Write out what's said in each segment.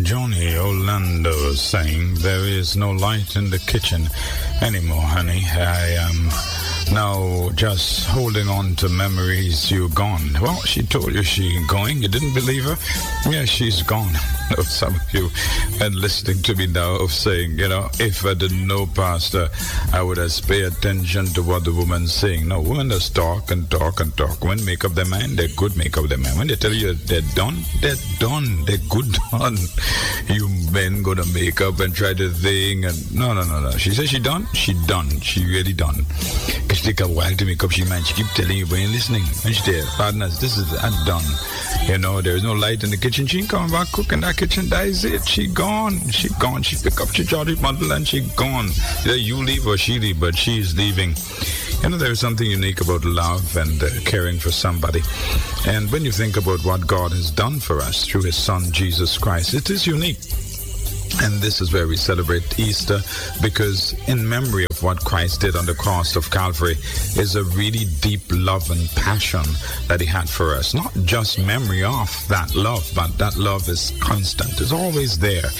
Johnny Orlando saying there is no light in the kitchen anymore, honey. I am now just holding on to memories. You're gone. Well, she told you she's going. You didn't believe her? Yeah, she's gone. Some of you are listening to me now of saying, if I didn't know Pastor, I would have paid attention to what the woman's saying. No, women just talk and talk and talk. When make up their mind, they're good make up their mind. When they tell you they're done, they're done. They're good done. You men go to make up and try to thing and no. She says she done. She done. She really done. It take a while to make up she mind. She keep telling you when you're listening. And she there, partners, this is done. There is no light in the kitchen. She ain't coming back cooking that kitchen. That is it. She gone. She gone. She pick up she jolly bundle and she gone. Either you leave or she leave, but she's leaving. There is something unique about love and caring for somebody. And when you think about what God has done for us through His Son, Jesus Christ, it is unique. And this is where we celebrate Easter, because in memory of what Christ did on the cross of Calvary is a really deep love and passion that He had for us. Not just memory of that love, but that love is constant. It's always there.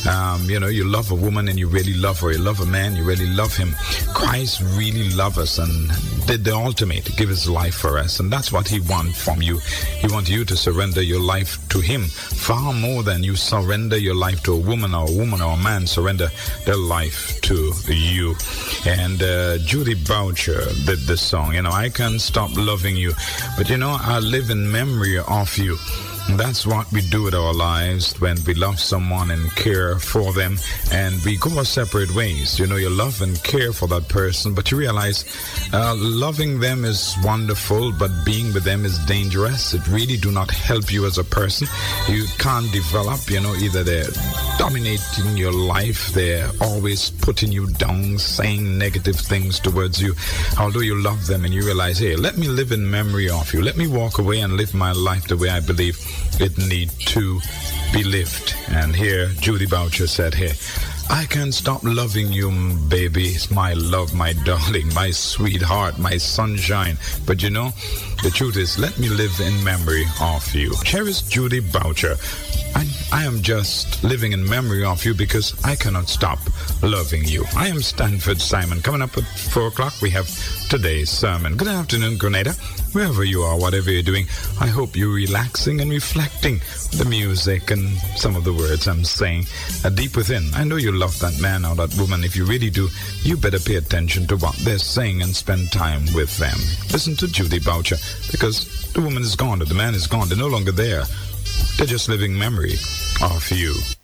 You love a woman and you really love her. You love a man, you really love him. Christ really loved us and did the ultimate, give His life for us. And that's what He wants from you. He wants you to surrender your life to Him far more than you surrender your life to a woman or a man surrender their life to you. And Judy Boucher did this song, I Can't Stop Loving You, but I live in memory of you. That's what we do with our lives when we love someone and care for them, and we go our separate ways. You love and care for that person, but you realize loving them is wonderful, but being with them is dangerous. It really do not help you as a person. You can't develop, either they're dominating your life, they're always putting you down, saying negative things towards you, although you love them, and you realize, hey, let me live in memory of you. Let me walk away and live my life the way I believe it need to be lived. And here Judy Boucher said, hey, I can't stop loving you, baby. My love, my darling, my sweetheart, my sunshine. But the truth is, let me live in memory of you. Cherish Judy Boucher. I am just living in memory of you because I cannot stop loving you. I am Stanford Simon. Coming up at 4 o'clock, we have today's sermon. Good afternoon, Grenada. Wherever you are, whatever you're doing, I hope you're relaxing and reflecting the music and some of the words I'm saying deep within. I know you love that man or that woman. If you really do, you better pay attention to what they're saying and spend time with them. Listen to Judy Boucher, because the woman is gone, or the man is gone. They're no longer there. They're just living memory of you.